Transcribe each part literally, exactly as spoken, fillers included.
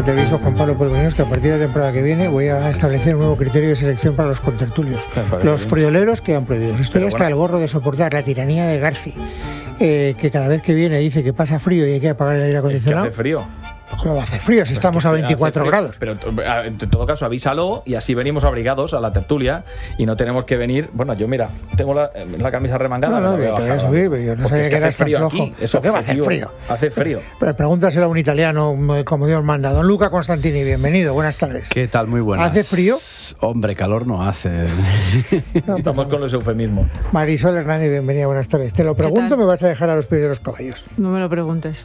te aviso, Juan Pablo Polvorinos, que a partir de la temporada que viene voy a establecer un nuevo criterio de selección para los contertulios. Los frioleros quedan prohibidos. Estoy Pero hasta bueno. el gorro de soportar la tiranía de Garci, eh, que cada vez que viene dice que pasa frío y hay que apagar el aire acondicionado. Es que hace frío. ¿Cómo va a hacer frío si pues estamos a veinticuatro grados? Pero en todo caso avísalo y así venimos abrigados a la tertulia y no tenemos que venir. Bueno, yo mira, tengo la, la camisa remangada. No, no, que te voy a subir, pero yo no sabía es que, que eras tan flojo. Aquí, eso ¿qué va a hacer frío? Hace frío. Pero pregúntaselo a un italiano como Dios manda. Don Luca Constantini, bienvenido, buenas tardes. ¿Qué tal? Muy buenas. ¿Hace frío? Hombre, calor no hace. No, estamos con los eufemismos. Marisol Hernández, bienvenida, buenas tardes. Te lo pregunto, me vas a dejar a los pies de los caballos. No me lo preguntes.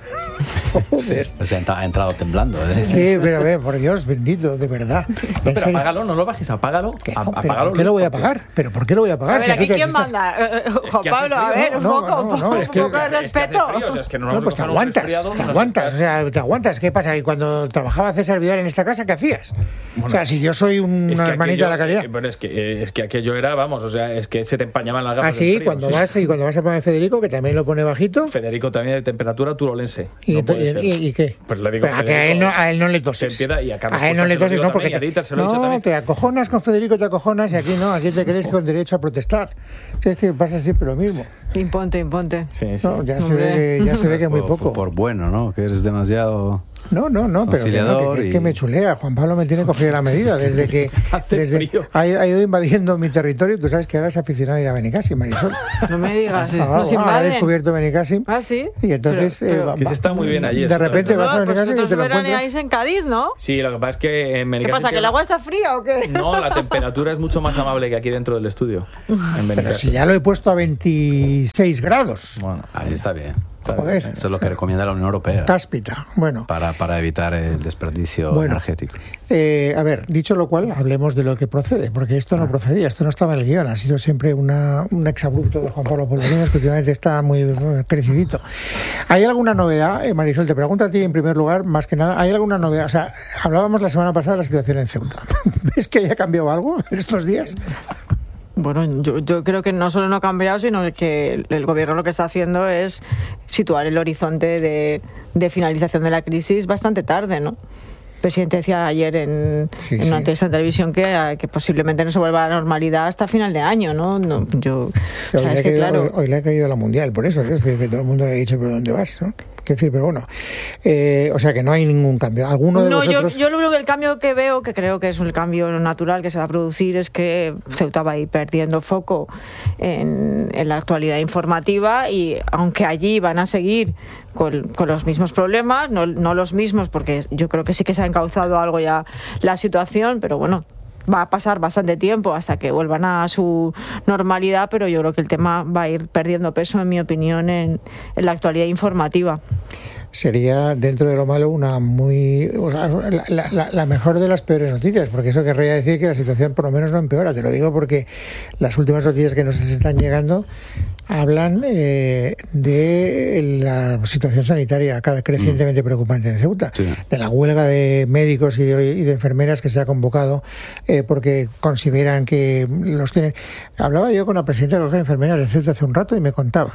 Joder. O sea, ha entrado temblando, ¿eh? Sí, pero a ver, por Dios, bendito, de verdad. No, pero serio? apágalo, no lo bajes, apágalo. ¿Qué? A, No, apágalo ¿Por qué lo voy a pagar? ¿Pero por qué lo voy a pagar? A ver, si aquí aquí quién está... manda. Eh, Juan es Pablo, a ver, un no, poco, no, no, un es que, poco de respeto. Es que o sea, es que no, no, pues te aguantas, te aguantas, o sea, te aguantas. ¿Qué pasa? Y cuando trabajaba César Vidal en esta casa, ¿qué hacías? Bueno, o sea, si yo soy una es que hermanita aquello, de la caridad. Eh, bueno, es que, es que aquello era, vamos, o sea, es que se te empañaban las gafas. Ah, sí, cuando ¿sí? vas y cuando vas a poner Federico, que también lo pone bajito. Federico también de temperatura turolense. ¿Y, no y, y, ¿y qué? Pues le digo a, que a, él no, a él no le toses. Y a, a él no le toses, no, porque te, Dieter, no, te acojonas con Federico, te acojonas, y aquí no, aquí te crees con derecho a protestar. O sea, es que pasa siempre lo mismo. Imponte, imponte. Sí, sí. No, ya, se ve, ya se ve que muy poco. Por, por bueno, ¿no? Que eres demasiado... No, no, no, pero que, no, que, que, que me chulea. Juan Pablo me tiene cogida la medida desde que desde ha, ha ido invadiendo mi territorio. Tú sabes que ahora es aficionado a ir a Benicàssim, Marisol. No me digas. Ah, Nos ahora ha descubierto Benicàssim. Ah, sí. Y entonces pero, pero, eh, va, que se está muy bien allí. De repente vas a Benicàssim pues y te lo encuentras. veraneáis en Cádiz, ¿no? Sí, lo que pasa es que en Benicàssim. ¿Qué pasa? ¿Que el agua está fría o qué? No, la temperatura es mucho más amable que aquí dentro del estudio. En pero si ya lo he puesto a veintiséis grados. Bueno, ahí está bien. Joder. Eso es lo que recomienda la Unión Europea. Cáspita, bueno. Para, para evitar el desperdicio bueno, energético. Eh, a ver, dicho lo cual, hablemos de lo que procede, porque esto no procedía, esto no estaba en el guión, ha sido siempre una, un exabrupto de Juan Pablo Polvorinos, que últimamente está muy crecidito. ¿Hay alguna novedad, eh, Marisol? Te pregunto a ti en primer lugar, más que nada, ¿hay alguna novedad? O sea, hablábamos la semana pasada de la situación en Ceuta. ¿Ves que haya cambiado algo en estos días? Bueno, yo, yo creo que no solo no ha cambiado, sino que el, el gobierno lo que está haciendo es situar el horizonte de, de finalización de la crisis bastante tarde, ¿no? El presidente decía ayer en, sí, en una sí. entrevista en televisión que, que posiblemente no se vuelva a la normalidad hasta final de año, ¿no? no yo, o sea, es que, caído, claro... hoy, hoy le ha caído la Mundial, por eso, es decir, que todo el mundo le ha dicho, ¿pero dónde vas? ¿No? Quiero decir, pero bueno, eh, o sea que no hay ningún cambio. ¿Alguno de no, vosotros? yo, yo lo único que el cambio que veo, que creo que es un cambio natural que se va a producir, es que Ceuta va a ir perdiendo foco en, en la actualidad informativa y aunque allí van a seguir con, con los mismos problemas, no, no los mismos, porque yo creo que sí que se ha encauzado algo ya la situación, pero bueno, va a pasar bastante tiempo hasta que vuelvan a su normalidad, pero yo creo que el tema va a ir perdiendo peso, en mi opinión, en, en la actualidad informativa. Sería, dentro de lo malo, una muy o sea, la, la, la mejor de las peores noticias, porque eso querría decir que la situación por lo menos no empeora. Te lo digo porque las últimas noticias que nos están llegando hablan eh, de la situación sanitaria cada crecientemente mm. preocupante en Ceuta, sí. de la huelga de médicos y de, y de enfermeras que se ha convocado eh, porque consideran que los tienen. Hablaba yo con la presidenta de las enfermeras de Ceuta hace un rato y me contaba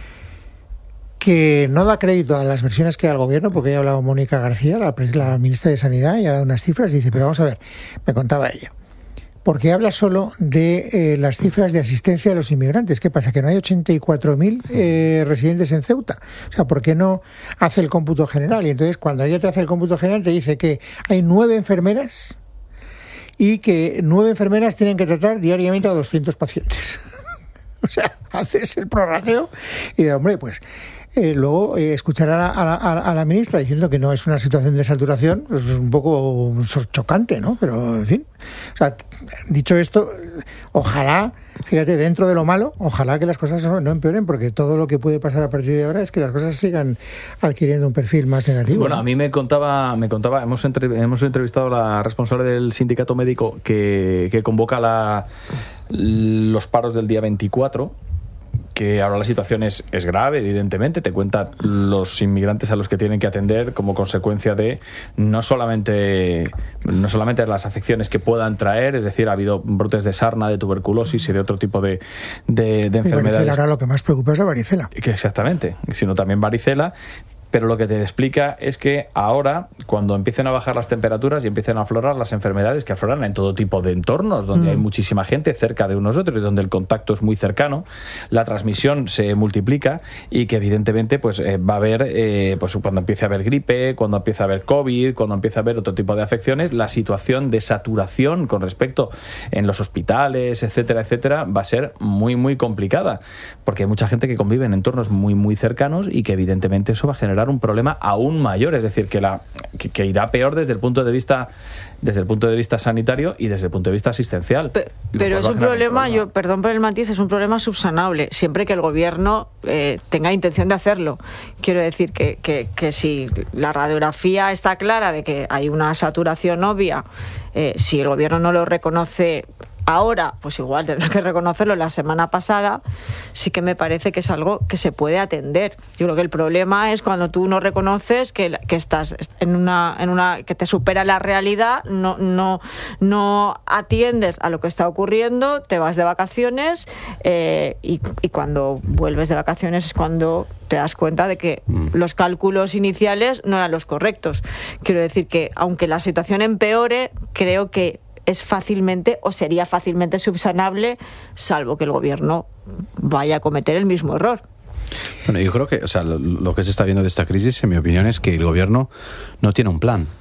que no da crédito a las versiones que da el gobierno, porque ya ha hablado Mónica García, la, la ministra de Sanidad, y ha dado unas cifras, y dice, pero vamos a ver, me contaba ella, porque habla solo de eh, las cifras de asistencia a los inmigrantes. ¿Qué pasa? ¿Que no hay ochenta y cuatro mil eh, residentes en Ceuta? O sea, ¿por qué no hace el cómputo general? Y entonces, cuando ella te hace el cómputo general, te dice que hay nueve enfermeras y que nueve enfermeras tienen que tratar diariamente a doscientos pacientes. O sea, haces el prorrateo y de hombre, pues... Eh, luego eh, escuchar a la, a, la, a la ministra diciendo que no es una situación de saturación, pues es un poco chocante, ¿no? Pero, en fin, o sea, dicho esto, ojalá, fíjate, dentro de lo malo, ojalá que las cosas no, no empeoren, porque todo lo que puede pasar a partir de ahora es que las cosas sigan adquiriendo un perfil más negativo. Bueno, ¿no? A mí me contaba, me contaba, hemos, entre, hemos entrevistado a la responsable del sindicato médico que, que convoca la, los paros del día veinticuatro, que ahora la situación es, es grave, evidentemente. Te cuenta los inmigrantes a los que tienen que atender como consecuencia de no solamente no solamente las afecciones que puedan traer, es decir, ha habido brotes de sarna, de tuberculosis y de otro tipo de, de, de enfermedades. Ahora lo que más preocupa es la varicela. Que exactamente, sino también varicela. pero lo que te explica es que ahora, cuando empiecen a bajar las temperaturas y empiecen a aflorar las enfermedades que afloran en todo tipo de entornos, donde mm. hay muchísima gente cerca de unos otros y donde el contacto es muy cercano, la transmisión se multiplica y que evidentemente pues eh, va a haber, eh, pues cuando empiece a haber gripe, cuando empiece a haber COVID, cuando empiece a haber otro tipo de afecciones, la situación de saturación con respecto en los hospitales, etcétera, etcétera, va a ser muy, muy complicada, porque hay mucha gente que convive en entornos muy, muy cercanos y que evidentemente eso va a generar un problema aún mayor, es decir, que, la, que, que irá peor desde el punto de vista desde el punto de vista sanitario y desde el punto de vista asistencial. Pero, pero es un problema, un problema, yo perdón por el matiz, es un problema subsanable, siempre que el gobierno eh, tenga intención de hacerlo. Quiero decir que, que, que si la radiografía está clara de que hay una saturación obvia, eh, si el gobierno no lo reconoce ahora, pues igual tendrá que reconocerlo la semana pasada, sí que me parece que es algo que se puede atender. Yo creo que el problema es cuando tú no reconoces que, que estás en una, en una, que te supera la realidad, no, no, no atiendes a lo que está ocurriendo, te vas de vacaciones eh, y, y cuando vuelves de vacaciones es cuando te das cuenta de que los cálculos iniciales no eran los correctos. Quiero decir que aunque la situación empeore, creo que es fácilmente o sería fácilmente subsanable, salvo que el gobierno vaya a cometer el mismo error. Bueno, yo creo que, o sea, lo, lo que se está viendo de esta crisis, en mi opinión, es que el gobierno no tiene un plan.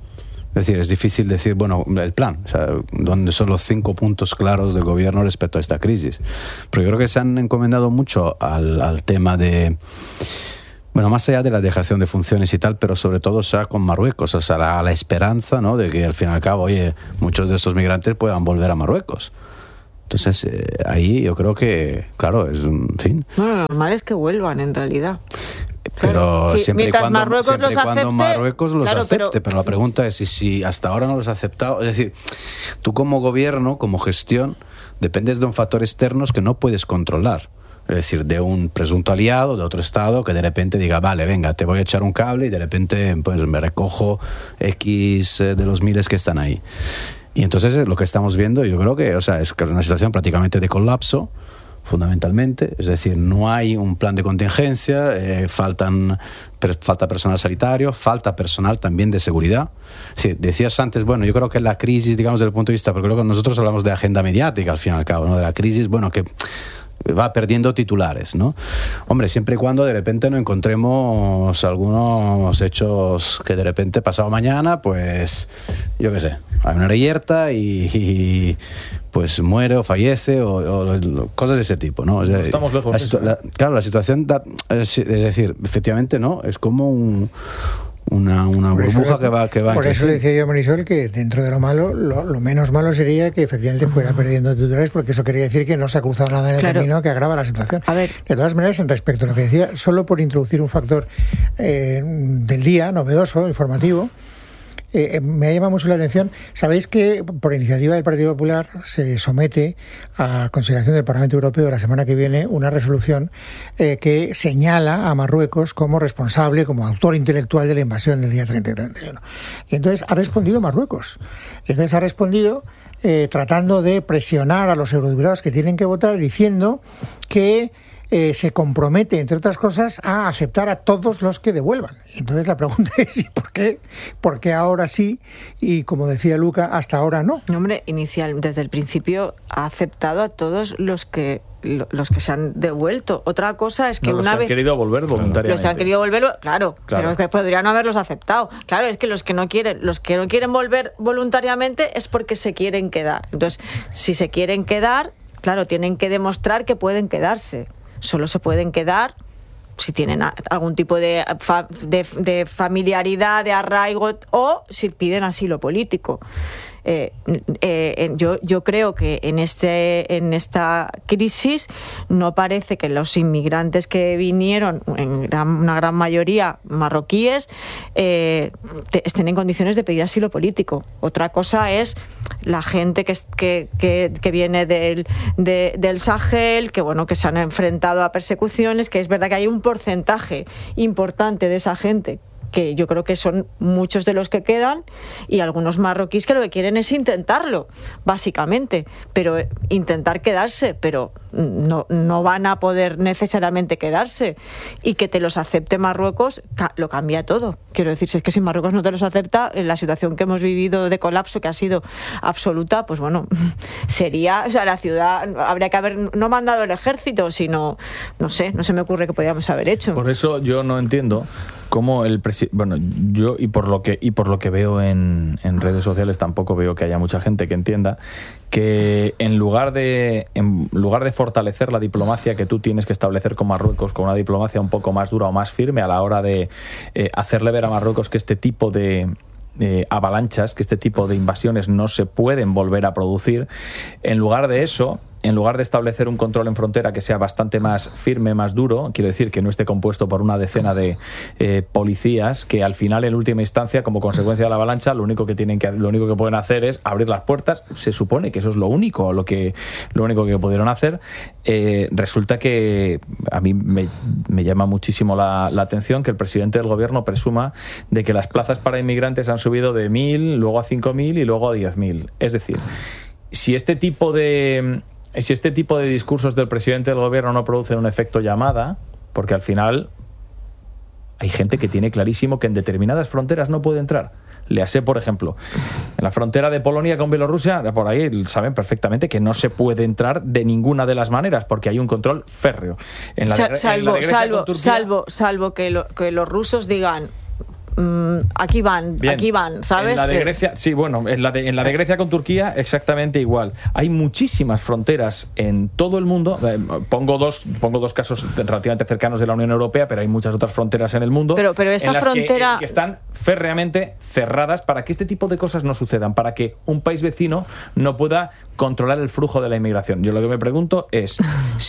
Es decir, es difícil decir, bueno, el plan, o sea, ¿dónde son los cinco puntos claros del gobierno respecto a esta crisis? Pero yo creo que se han encomendado mucho al, al tema de... Bueno, más allá de la dejación de funciones y tal, pero sobre todo, o sea, con Marruecos, o sea, la, la esperanza, ¿no?, de que al fin y al cabo, oye, muchos de estos migrantes puedan volver a Marruecos. Entonces, eh, ahí yo creo que, claro, es un fin. Bueno, lo normal es que vuelvan, en realidad. Pero claro, sí, siempre y cuando Marruecos siempre los cuando acepte, Marruecos los claro, acepte. pero... pero la pregunta es si, si hasta ahora no los ha aceptado. Es decir, tú como gobierno, como gestión, dependes de un factor externo que no puedes controlar. Es decir, de un presunto aliado de otro estado que de repente diga, vale, venga, te voy a echar un cable y de repente pues me recojo X de los miles que están ahí. Y entonces lo que estamos viendo, yo creo que, o sea, es una situación prácticamente de colapso, fundamentalmente. Es decir, no hay un plan de contingencia, eh, faltan per, falta personal sanitario, falta personal también de seguridad. Sí, decías antes, bueno, yo creo que la crisis, digamos, desde el punto de vista, porque luego nosotros hablamos de agenda mediática al fin y al cabo, ¿no?, de la crisis, bueno, que va perdiendo titulares, ¿no? Hombre, siempre y cuando de repente no encontremos algunos hechos que de repente pasado mañana, pues, yo qué sé, hay una reyerta y, y pues muere o fallece o, o cosas de ese tipo, ¿no? O sea, estamos lejos la, de eso, ¿eh? la, claro, la situación da, es, es decir, efectivamente, ¿no? Es como un una, una burbuja eso, que va que va por eso le decía yo a Marisol que dentro de lo malo, lo, lo menos malo sería que efectivamente fuera perdiendo titulares, porque eso quería decir que no se ha cruzado nada en el claro. camino que agrava la situación. A ver. De todas maneras, en respecto a lo que decía, solo por introducir un factor eh, del día, novedoso, informativo, Eh, me llama mucho la atención. Sabéis que por iniciativa del Partido Popular se somete a consideración del Parlamento Europeo la semana que viene una resolución eh, que señala a Marruecos como responsable, como autor intelectual de la invasión del día treinta y treinta y uno. Y entonces ha respondido Marruecos. Y entonces ha respondido eh, tratando de presionar a los eurodiputados que tienen que votar, diciendo que Eh, se compromete, entre otras cosas, a aceptar a todos los que devuelvan. Entonces la pregunta es, ¿y por qué? ¿Por qué ahora sí? Y como decía Luca, hasta ahora no. Hombre, inicial, desde el principio ha aceptado a todos los que los que se han devuelto. Otra cosa es que no, una los que vez... han querido volver voluntariamente. Los que han querido volver, claro, claro, pero es que podrían no haberlos aceptado. Claro, es que los que no quieren, los que no quieren volver voluntariamente es porque se quieren quedar. Entonces, si se quieren quedar, claro, tienen que demostrar que pueden quedarse. Solo se pueden quedar si tienen algún tipo de, fa, de, de familiaridad, de arraigo, o si piden asilo político. Eh, eh, yo, yo creo que en, este, en esta crisis no parece que los inmigrantes que vinieron, en gran, una gran mayoría marroquíes, eh, te, estén en condiciones de pedir asilo político. Otra cosa es la gente que, que, que, que viene del, de, del Sahel, que bueno, que se han enfrentado a persecuciones, que es verdad que hay un porcentaje importante de esa gente que yo creo que son muchos de los que quedan, y algunos marroquíes que lo que quieren es intentarlo, básicamente, pero intentar quedarse, pero no, no van a poder necesariamente quedarse, y que te los acepte Marruecos ca- lo cambia todo. Quiero decir, si es que si Marruecos no te los acepta, en la situación que hemos vivido de colapso, que ha sido absoluta, pues bueno, sería, o sea, la ciudad, habría que haber no mandado el ejército, sino, no sé, no se me ocurre que podíamos haber hecho. Por eso yo no entiendo cómo el presidente, bueno, yo y por lo que y por lo que veo en, en redes sociales tampoco veo que haya mucha gente que entienda que en lugar de en lugar de fortalecer la diplomacia que tú tienes que establecer con Marruecos, con una diplomacia un poco más dura o más firme a la hora de eh, hacerle ver a Marruecos que este tipo de eh, avalanchas, que este tipo de invasiones no se pueden volver a producir, en lugar de eso, en lugar de establecer un control en frontera que sea bastante más firme, más duro, quiero decir que no esté compuesto por una decena de eh, policías que al final, en última instancia, como consecuencia de la avalancha, lo único que tienen que lo único que pueden hacer es abrir las puertas. Se supone que eso es lo único, lo que lo único que pudieron hacer. Eh, resulta que a mí me, me llama muchísimo la, la atención que el presidente del gobierno presuma de que las plazas para inmigrantes han subido de mil, luego a cinco mil y luego a diez mil. Es decir, si este tipo de Si este tipo de discursos del presidente del gobierno no producen un efecto llamada, porque al final hay gente que tiene clarísimo que en determinadas fronteras no puede entrar. Léase, por ejemplo, en la frontera de Polonia con Bielorrusia, por ahí saben perfectamente que no se puede entrar de ninguna de las maneras, porque hay un control férreo. En la de, salvo, en la de Grecia salvo, con Turquía, salvo, salvo que, lo, que los rusos digan... aquí van, bien, aquí van, ¿sabes? En la de Grecia, sí, bueno, en la de, en la de Grecia con Turquía exactamente igual. Hay muchísimas fronteras en todo el mundo. Eh, pongo dos, pongo dos casos relativamente cercanos de la Unión Europea, pero hay muchas otras fronteras en el mundo. Pero, pero esta en las frontera que, que están férreamente cerradas para que este tipo de cosas no sucedan, para que un país vecino no pueda controlar el flujo de la inmigración. Yo lo que me pregunto es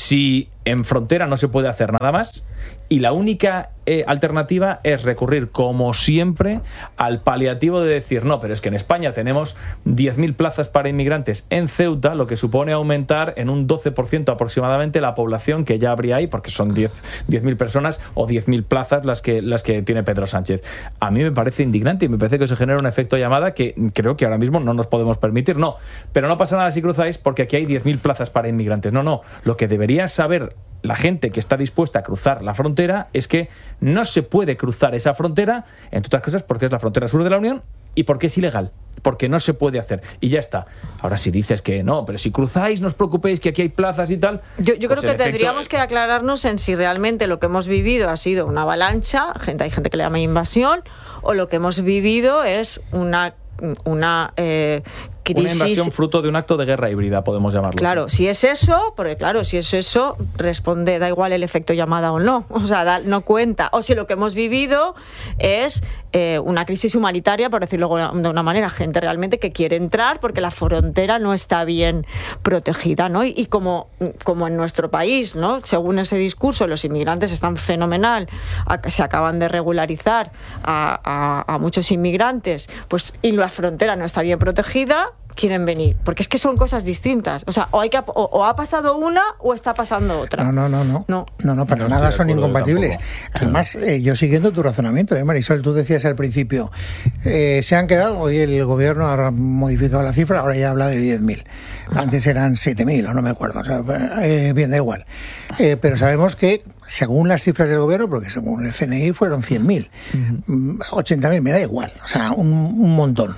si en frontera no se puede hacer nada más y la única eh, alternativa es recurrir, como siempre, al paliativo de decir, no, pero es que en España tenemos diez mil plazas para inmigrantes en Ceuta, lo que supone aumentar en un doce por ciento aproximadamente la población que ya habría ahí, porque son diez mil personas o diez mil plazas las que, las que tiene Pedro Sánchez. A mí me parece indignante y me parece que se genera un efecto llamada que creo que ahora mismo no nos podemos permitir. No, pero no pasa nada si cruzáis porque aquí hay diez mil plazas para inmigrantes. No, no, lo que debería saber la gente que está dispuesta a cruzar la frontera es que no se puede cruzar esa frontera, entre otras cosas porque es la frontera sur de la Unión y porque es ilegal, porque no se puede hacer y ya está. Ahora si dices que no, pero si cruzáis no os preocupéis que aquí hay plazas y tal. Yo, yo pues creo que efecto... tendríamos que aclararnos en si realmente lo que hemos vivido ha sido una avalancha, gente hay gente que le llama invasión, o lo que hemos vivido es una una eh, crisis. Una invasión fruto de un acto de guerra híbrida, podemos llamarlo. Claro, así. si es eso, porque claro, si es eso, responde, da igual el efecto llamada o no, o sea, da, no cuenta. O si lo que hemos vivido es eh, una crisis humanitaria, por decirlo de una manera, gente realmente que quiere entrar porque la frontera no está bien protegida, ¿no? Y, y como, como en nuestro país, ¿no? Según ese discurso, los inmigrantes están fenomenal, a, se acaban de regularizar a, a, a muchos inmigrantes, pues y la frontera no está bien protegida, quieren venir, porque es que son cosas distintas. O sea, o hay que o, o ha pasado una o está pasando otra. No, no, no, no. No, no, no para no nada son incompatibles. Tampoco. Además, eh, yo siguiendo tu razonamiento, ¿eh, Marisol? Tú decías al principio, eh, se han quedado, hoy el gobierno ha modificado la cifra, ahora ya habla de diez mil. Antes eran siete mil, o no me acuerdo. O sea, eh, bien, da igual. Eh, pero sabemos que, según las cifras del gobierno, porque según el C N I fueron cien mil, uh-huh. ochenta mil, me da igual. O sea, un, un montón.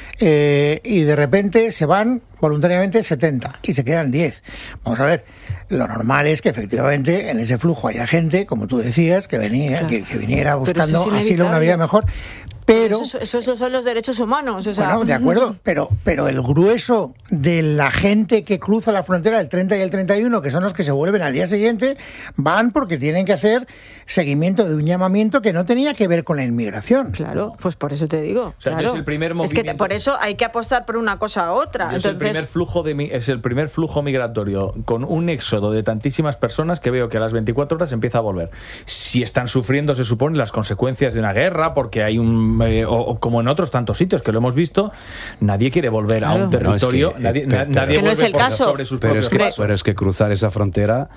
Eh, y de repente se van voluntariamente setenta y se quedan diez. Vamos a ver, lo normal es que efectivamente en ese flujo haya gente, como tú decías, que venía, claro. que, que viniera buscando asilo, una vida mejor. Pero eso, eso, eso son los derechos humanos. O sea. Bueno, de acuerdo, pero, pero el grueso de la gente que cruza la frontera el treinta y el treinta y uno, que son los que se vuelven al día siguiente, van porque tienen que hacer seguimiento de un llamamiento que no tenía que ver con la inmigración. Claro, pues por eso te digo. O sea, claro. es el primer movimiento. Es que por eso hay que apostar por una cosa a otra. Es, Entonces... el primer flujo de, es el primer flujo migratorio con un éxodo de tantísimas personas que veo que a las veinticuatro horas empieza a volver. Si están sufriendo, se supone, las consecuencias de una guerra, porque hay un... Eh, o, o como en otros tantos sitios que lo hemos visto, nadie quiere volver claro. a un territorio, no, es que, nadie, pero, nadie pero, vuelve es el por, caso. sobre sus pero propios es que, pasos. Pero es que cruzar esa frontera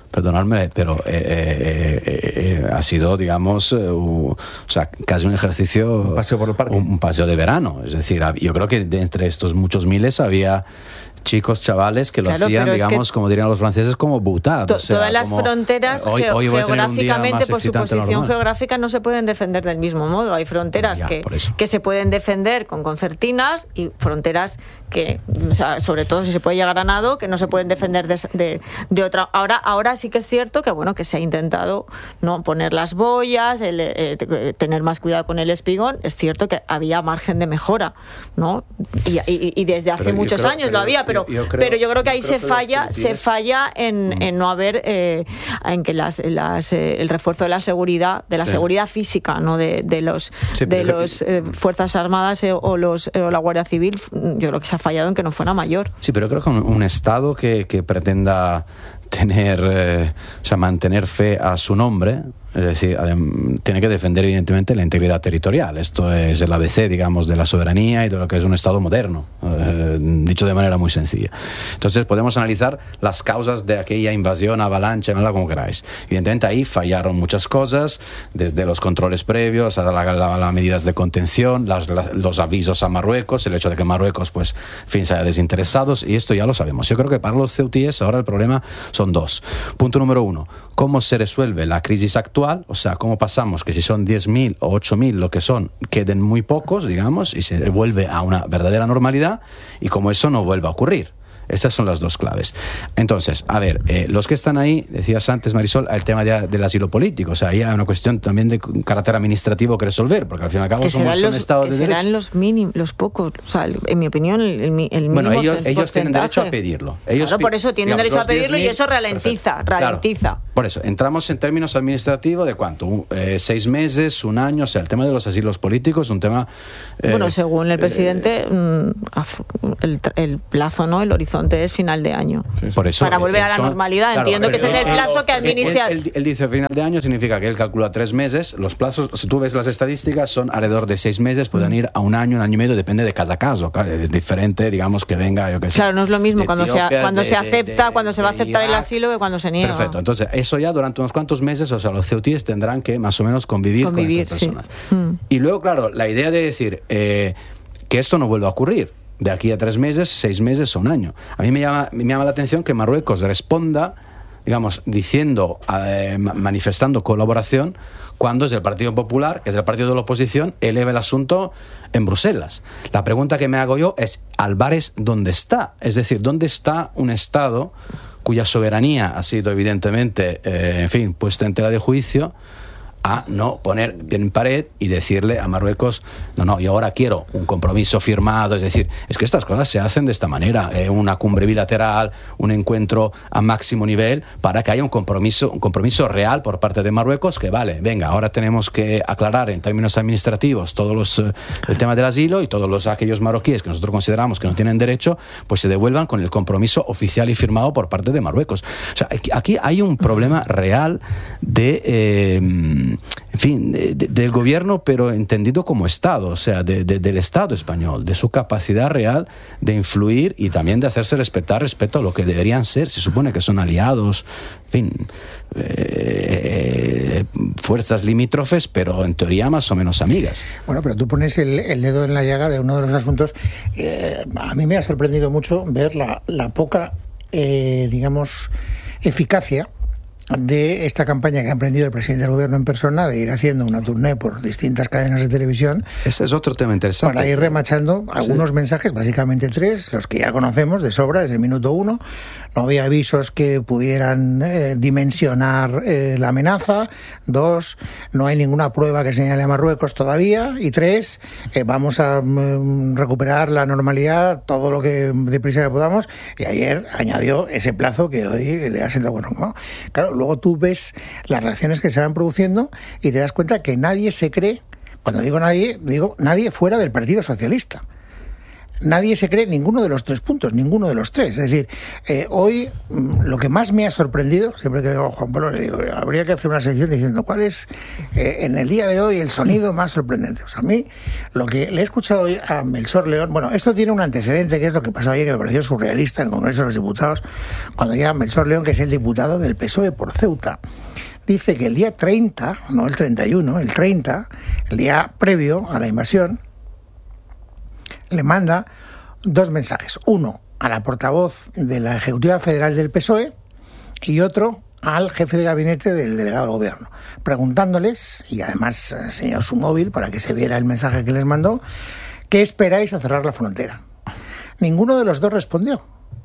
perdonadme, pero eh, eh, eh, ha sido, digamos, eh, uh, o sea, casi un ejercicio, un paseo por el parque, un, un paseo de verano. Es decir, yo creo que de entre estos muchos miles había chicos, chavales que lo claro, hacían, digamos, como dirían los franceses, como boutade. O sea, todas las como, fronteras hoy, hoy geográficamente, por su posición normal. geográfica, no se pueden defender del mismo modo. Hay fronteras ya, que, que se pueden defender con concertinas y fronteras que, o sea, sobre todo si se puede llegar a nado, que no se pueden defender de, de, de otra. Ahora, ahora sí que es cierto que, bueno, que se ha intentado, ¿no?, poner las boyas, el, eh, tener más cuidado con el espigón. Es cierto que había margen de mejora, ¿no? Y, y, y desde hace pero muchos creo, años lo había, pero Pero, yo, yo creo, pero yo creo que ahí creo se que falla se falla en, mm. en no haber eh, en que las, las eh, el refuerzo de la seguridad de la sí. seguridad física, no de, de los sí, de los eh, fuerzas armadas eh, o los eh, o la Guardia Civil. Yo creo que se ha fallado en que no fuera mayor. Sí, pero creo que un, un Estado que, que pretenda tener eh, o sea, mantener fe a su nombre, es decir, tiene que defender evidentemente la integridad territorial. Esto es el A B C, digamos, de la soberanía y de lo que es un Estado moderno, eh, dicho de manera muy sencilla. Entonces podemos analizar las causas de aquella invasión, avalancha, como queráis. Evidentemente ahí fallaron muchas cosas, desde los controles previos a las la, la medidas de contención, las, la, los avisos a Marruecos, el hecho de que Marruecos, pues, en fin, se haya desinteresado, y esto ya lo sabemos. Yo creo que para los ceutíes ahora el problema son dos. Punto número uno, ¿cómo se resuelve la crisis actual? O sea, cómo pasamos que si son diez mil o ocho mil lo que son, queden muy pocos, digamos, y se vuelve a una verdadera normalidad, y cómo eso no vuelva a ocurrir. Estas son las dos claves. Entonces, a ver, eh, los que están ahí, decías antes, Marisol, el tema de, del asilo político. O sea, ahí hay una cuestión también de carácter administrativo que resolver, porque al fin y al cabo que somos los, un Estado de derecho. Serán los mínimos, los pocos. O sea, en mi opinión, el, el mínimo. Bueno, ellos, ellos tienen derecho a pedirlo. Ellos claro, por eso tienen digamos, derecho a pedirlo y eso ralentiza. Perfecto. ralentiza. Claro, por eso, entramos en términos administrativos de cuánto, eh, seis meses, un año. O sea, el tema de los asilos políticos es un tema. Eh, bueno, según el presidente, eh, el, el plazo, ¿no? El horizonte es final de año. Sí, sí. Por eso, para volver a la son, normalidad. Claro, Entiendo que ese es el plazo que administra. Él, él, él dice final de año, significa que él calcula tres meses. Los plazos, si tú ves las estadísticas, son alrededor de seis meses, pueden ir a un año, un año y medio, depende de cada caso. Claro, es diferente, digamos, que venga, yo qué sé. Claro, no es lo mismo cuando, Etiopía, se, cuando de, se acepta, de, de, cuando se va a aceptar Irak, el asilo que cuando se niega. Perfecto, entonces eso ya durante unos cuantos meses, o sea, los ceutíes tendrán que más o menos convivir, convivir con esas personas. Sí. Mm. Y luego, claro, la idea de decir eh, que esto no vuelva a ocurrir. De aquí a tres meses, seis meses o un año. A mí me llama, me llama la atención que Marruecos responda, digamos, diciendo, eh, manifestando colaboración, cuando es el Partido Popular, que es el partido de la oposición, eleva el asunto en Bruselas. La pregunta que me hago yo es, ¿Álvarez dónde está? Es decir, ¿dónde está un Estado cuya soberanía ha sido evidentemente, eh, en fin, puesta en tela de juicio, a no poner en pared y decirle a Marruecos, no, no, yo ahora quiero un compromiso firmado? Es decir, es que estas cosas se hacen de esta manera, eh, una cumbre bilateral, un encuentro a máximo nivel, para que haya un compromiso, un compromiso real por parte de Marruecos, que vale, venga, ahora tenemos que aclarar en términos administrativos todos los, eh, el tema del asilo, y todos los aquellos marroquíes que nosotros consideramos que no tienen derecho, pues se devuelvan con el compromiso oficial y firmado por parte de Marruecos. O sea, aquí hay un problema real de... Eh, en fin, de, de, del gobierno, pero entendido como Estado, o sea, de, de, del Estado español, de su capacidad real de influir y también de hacerse respetar respecto a lo que deberían ser. Se supone que son aliados, en fin, eh, fuerzas limítrofes, pero en teoría más o menos amigas. Bueno, pero tú pones el, el dedo en la llaga de uno de los asuntos. Eh, a mí me ha sorprendido mucho ver la, la poca, eh, digamos, eficacia de esta campaña que ha emprendido el presidente del gobierno en persona, de ir haciendo una tournée por distintas cadenas de televisión. Ese es otro tema interesante. Para ir remachando algunos sí. mensajes, básicamente tres, los que ya conocemos de sobra desde el minuto uno. No había avisos que pudieran eh, dimensionar eh, la amenaza. Dos, no hay ninguna prueba que señale a Marruecos todavía. Y tres, eh, vamos a mm, recuperar la normalidad todo lo que deprisa que podamos. Y ayer añadió ese plazo que hoy le ha sentado bueno, ¿no? Claro, luego tú ves las reacciones que se van produciendo y te das cuenta que nadie se cree, cuando digo nadie, digo nadie fuera del Partido Socialista. nadie se cree ninguno de los tres puntos, ninguno de los tres. Es decir, eh, hoy lo que más me ha sorprendido, siempre que digo a Juan Pablo le digo, habría que hacer una sección diciendo cuál es eh, en el día de hoy el sonido más sorprendente. O sea, a mí lo que le he escuchado hoy a Melchor León, bueno, esto tiene un antecedente que es lo que pasó ayer que me pareció surrealista en el Congreso de los Diputados, cuando llega Melchor León, que es el diputado del P S O E por Ceuta. Dice que el día treinta, no el treinta y uno, el treinta, el día previo a la invasión, le manda dos mensajes. Uno a la portavoz de la Ejecutiva Federal del P S O E y otro al jefe de gabinete del delegado del gobierno, preguntándoles, y además enseñó su móvil para que se viera el mensaje que les mandó, ¿qué esperáis a cerrar la frontera? Ninguno de los dos respondió.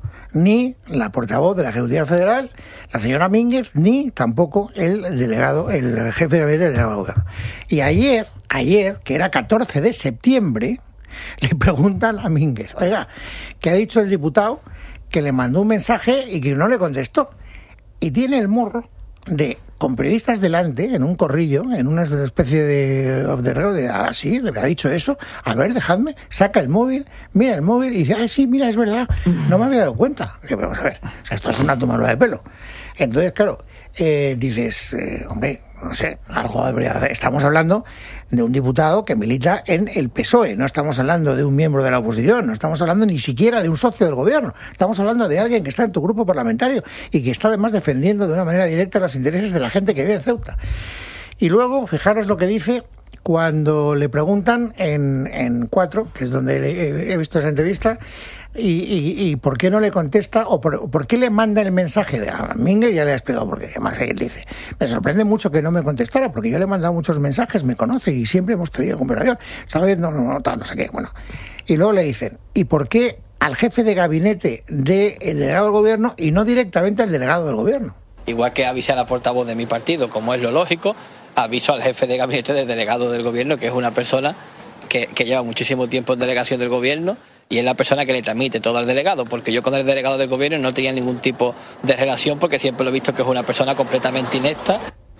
Ni la portavoz de la Ejecutiva Federal, la señora Mínguez, ni tampoco el delegado, el jefe de gabinete del delegado del gobierno. Y ayer, ayer, que era catorce de septiembre, le preguntan a Mínguez, oiga, ¿qué ha dicho el diputado? Que le mandó un mensaje y que no le contestó. Y tiene el morro de, con periodistas delante, en un corrillo, en una especie de off the road, de, ah, sí, le ha dicho eso, a ver, dejadme, saca el móvil, mira el móvil y dice, ah, sí, mira, es verdad, no me había dado cuenta. Y vamos a ver, o sea, esto es una tomadura de pelo. Entonces, claro, eh, dices, eh, hombre, no sé, algo habría, estamos hablando de un diputado que milita en el P S O E, no estamos hablando de un miembro de la oposición, no estamos hablando ni siquiera de un socio del gobierno, estamos hablando de alguien que está en tu grupo parlamentario y que está además defendiendo de una manera directa los intereses de la gente que vive en Ceuta. Y luego, fijaros lo que dice cuando le preguntan en, en Cuatro, que es donde he, he visto esa entrevista, y, y, y por qué no le contesta, o por, por qué le manda el mensaje de a Mínguez, ya le ha explicado por qué. Además, él dice, me sorprende mucho que no me contestara, porque yo le he mandado muchos mensajes, me conoce y siempre hemos tenido conversación, ¿sabes? No, no, no, tal, no sé qué, bueno. Y luego le dicen, ¿y por qué al jefe de gabinete del delegado del gobierno y no directamente al delegado del gobierno? Igual que avisé a la portavoz de mi partido, como es lo lógico, aviso al jefe de gabinete del delegado del gobierno, que es una persona que, que lleva muchísimo tiempo en delegación del gobierno y es la persona que le transmite todo al delegado, porque yo con el delegado del gobierno no tenía ningún tipo de relación, porque siempre lo he visto que es una persona completamente inepta.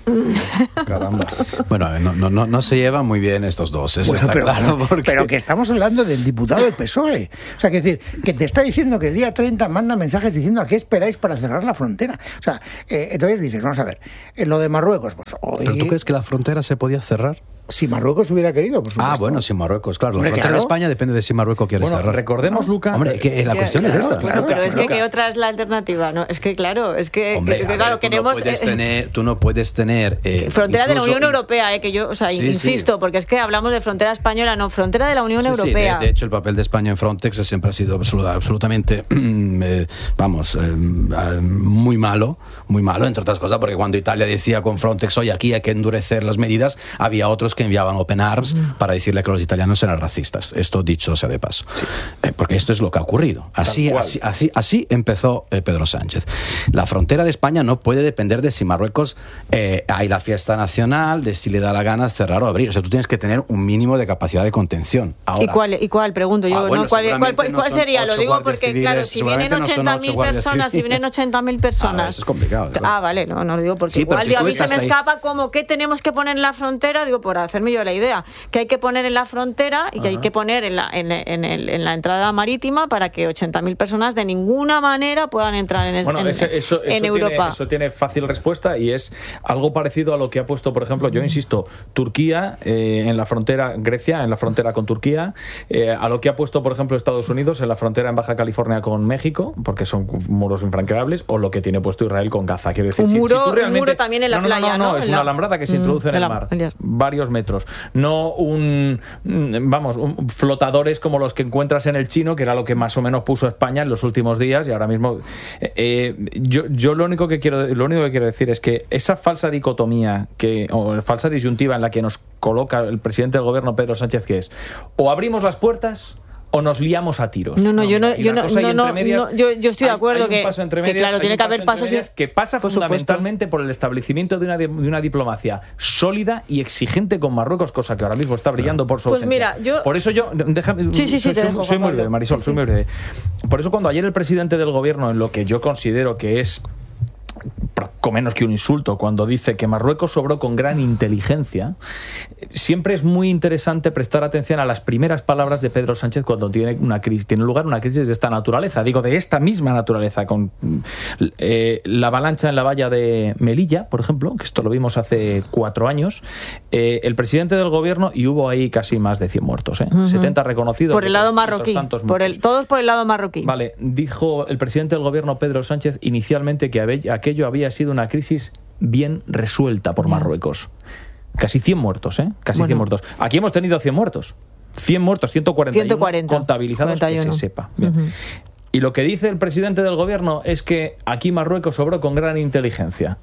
Caramba. Bueno, no, no, no, no se llevan muy bien estos dos, eso bueno, está pero, claro. Porque... pero que estamos hablando del diputado del P S O E. O sea, que decir, que te está diciendo que el día treinta manda mensajes diciendo a qué esperáis para cerrar la frontera. O sea, eh, entonces dices, vamos a ver, en lo de Marruecos, pues hoy... ¿Pero tú crees que la frontera se podía cerrar? Si Marruecos hubiera querido, por supuesto. Ah, bueno, si Marruecos, claro. Hombre, La frontera claro. de España depende de si Marruecos quiere Bueno, cerrar. recordemos, ¿No? Luca... Hombre, que la que, cuestión claro, es esta. Claro, Luca, pero es que Luca. ¿qué otra es la alternativa? No, es que claro, es que, Hombre, que, a ver, claro, tú queremos... No puedes eh, tener, tú no puedes tener... Eh, frontera de la incluso- Unión Europea, eh, que yo, o sea, Sí, insisto, sí. porque es que hablamos de frontera española, no, frontera de la Unión Sí, sí, Europea. de, de hecho, el papel de España en Frontex siempre ha sido absoluta- absolutamente, eh, vamos, eh, eh, muy malo, muy malo, entre otras cosas, porque cuando Italia decía con Frontex, oye, aquí hay que endurecer las medidas, había otros que enviaban Open Arms mm. para decirle que los italianos eran racistas. Esto dicho sea de paso. Sí. Eh, porque esto es lo que ha ocurrido. Así, así, así, así empezó eh, Pedro Sánchez. La frontera de España no puede depender de si Marruecos eh, hay la fiesta nacional, de si le da la gana cerrar o abrir. O sea, tú tienes que tener un mínimo de capacidad de contención. Ahora, ¿Y cuál, ¿Y cuál? Pregunto yo. Ah, bueno, ¿no? ¿Cuál, cuál, cuál, no cuál sería? Lo digo porque, civiles, claro, si vienen no ochenta mil personas, si vienen ochenta mil personas... Ah, eso es complicado. Claro. Ah, vale, no, no lo digo porque sí, igual si digo, a mí se me ahí... escapa como ¿qué tenemos que poner en la frontera? Digo, por hacerme yo la idea, que hay que poner en la frontera y que Ajá. hay que poner en la, en, en, el, en la entrada marítima para que ochenta mil personas de ninguna manera puedan entrar en, bueno, en, ese, eso, en eso Europa. Tiene, eso tiene fácil respuesta y es algo parecido a lo que ha puesto, por ejemplo, yo insisto, Turquía eh, en la frontera, Grecia en la frontera con Turquía, eh, a lo que ha puesto, por ejemplo, Estados Unidos en la frontera en Baja California con México, porque son muros infranqueables, o lo que tiene puesto Israel con Gaza. Quiero decir, un, si, muro, si tú realmente... un muro también en la no, no, playa, no, no, no, ¿no? es en una la... alambrada que se introduce mm, en el mar, la... varios metros. No un, vamos, un, flotadores como los que encuentras en el Chino, que era lo que más o menos puso España en los últimos días, y ahora mismo eh, yo, yo lo único que quiero lo único que quiero decir es que esa falsa dicotomía que o falsa disyuntiva en la que nos coloca el presidente del gobierno Pedro Sánchez, que es o abrimos las puertas o nos liamos a tiros. No, no, yo no, yo no, no, no, medias, no yo, yo estoy de acuerdo hay, hay que, un paso entre medias, que claro, tiene que haber pasos medias, que pasa por fundamentalmente supuesto. por el establecimiento de una, de una diplomacia sólida y exigente con Marruecos, cosa que ahora mismo está brillando por su pues ausencia. Mira, yo... Por eso yo, déjame, sí, sí, sí, soy, te soy, dejo, soy muy breve, Marisol, sí, soy sí. muy breve. Por eso cuando ayer el presidente del gobierno, en lo que yo considero que es poco menos que un insulto cuando dice que Marruecos obró con gran inteligencia, siempre es muy interesante prestar atención a las primeras palabras de Pedro Sánchez cuando tiene una crisis, tiene lugar una crisis de esta naturaleza, digo, de esta misma naturaleza, con eh, la avalancha en la valla de Melilla, por ejemplo, que esto lo vimos hace cuatro años, eh, el presidente del gobierno, y hubo ahí casi más de cien muertos, ¿eh? Uh-huh. setenta reconocidos. Por el lado marroquí, por el, todos por el lado marroquí. Vale, dijo el presidente del gobierno, Pedro Sánchez, inicialmente que aquello había sido una crisis bien resuelta por Marruecos. Casi cien muertos, ¿eh? Casi bueno. cien muertos. Aquí hemos tenido cien muertos. cien muertos, ciento cuarenta y uno ciento cuarenta contabilizados, cuarenta y uno que se sepa. Bien. Uh-huh. Y lo que dice el presidente del gobierno es que aquí Marruecos obró con gran inteligencia.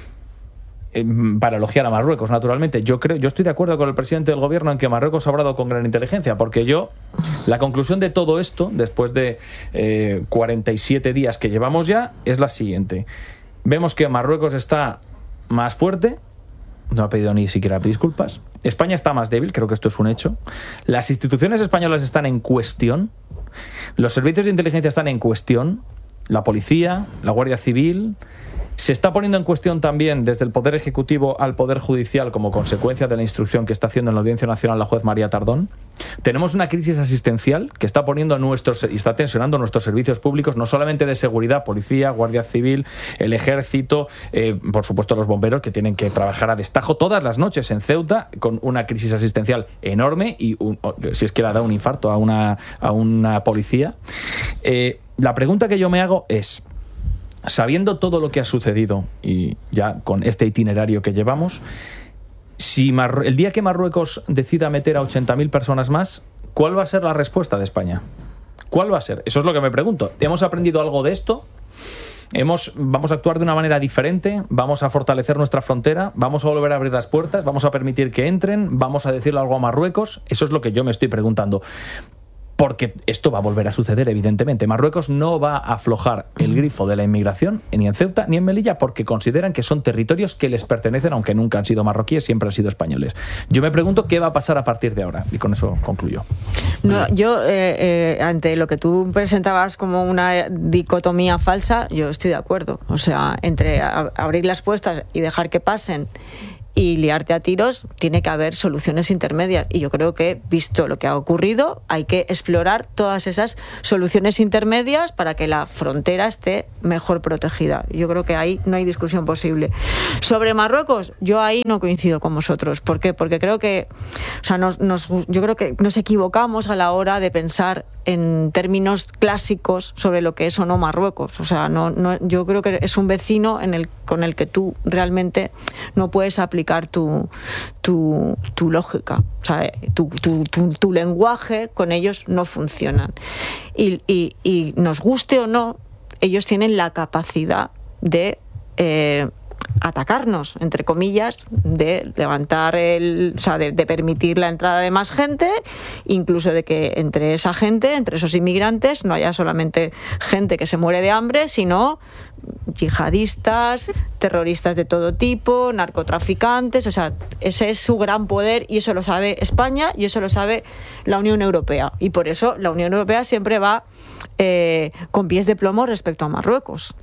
Eh, para elogiar a Marruecos, naturalmente. Yo creo, yo estoy de acuerdo con el presidente del gobierno en que Marruecos ha obrado con gran inteligencia, porque yo, la conclusión de todo esto, después de eh, cuarenta y siete días que llevamos ya, es la siguiente. Vemos que Marruecos está más fuerte, no ha pedido ni siquiera disculpas. España está más débil, creo que esto es un hecho. Las instituciones españolas están en cuestión. Los servicios de inteligencia están en cuestión. La policía, la Guardia Civil. Se está poniendo en cuestión también desde el Poder Ejecutivo al Poder Judicial como consecuencia de la instrucción que está haciendo en la Audiencia Nacional la juez María Tardón. Tenemos una crisis asistencial que está poniendo nuestros y está tensionando nuestros servicios públicos, no solamente de seguridad, policía, Guardia Civil, el Ejército, eh, por supuesto los bomberos, que tienen que trabajar a destajo todas las noches en Ceuta con una crisis asistencial enorme y un, si es que le ha dado un infarto a una, a una policía. Eh, la pregunta que yo me hago es, sabiendo todo lo que ha sucedido y ya con este itinerario que llevamos, si Mar- el día que Marruecos decida meter a ochenta mil personas más, ¿cuál va a ser la respuesta de España? ¿Cuál va a ser? Eso es lo que me pregunto. ¿Hemos aprendido algo de esto? Hemos, ¿Vamos a actuar de una manera diferente? ¿Vamos a fortalecer nuestra frontera? ¿Vamos a volver a abrir las puertas? ¿Vamos a permitir que entren? ¿Vamos a decirle algo a Marruecos? Eso es lo que yo me estoy preguntando. Porque esto va a volver a suceder, evidentemente. Marruecos no va a aflojar el grifo de la inmigración ni en Ceuta ni en Melilla porque consideran que son territorios que les pertenecen, aunque nunca han sido marroquíes, siempre han sido españoles. Yo me pregunto qué va a pasar a partir de ahora. Y con eso concluyo. No, yo, eh, eh, ante lo que tú presentabas como una dicotomía falsa, yo estoy de acuerdo. O sea, entre a- abrir las puertas y dejar que pasen y liarte a tiros, tiene que haber soluciones intermedias. Y yo creo que, visto lo que ha ocurrido, hay que explorar todas esas soluciones intermedias para que la frontera esté mejor protegida. Yo creo que ahí no hay discusión posible. Sobre Marruecos, yo ahí no coincido con vosotros. ¿Por qué? Porque creo que, o sea, nos, nos, yo creo que nos equivocamos a la hora de pensar en términos clásicos sobre lo que es o no Marruecos. O sea, no, no, yo creo que es un vecino en el, con el que tú realmente no puedes aplicar tu, tu, tu lógica. O sea, tu, tu, tu, tu lenguaje con ellos no funcionan. Y, y, y nos guste o no, ellos tienen la capacidad de eh, atacarnos, entre comillas, de levantar el, o sea, de, de permitir la entrada de más gente, incluso de que entre esa gente, entre esos inmigrantes, no haya solamente gente que se muere de hambre, sino yihadistas, terroristas de todo tipo, narcotraficantes. O sea, ese es su gran poder y eso lo sabe España y eso lo sabe la Unión Europea. Y por eso la Unión Europea siempre va eh, con pies de plomo respecto a Marruecos.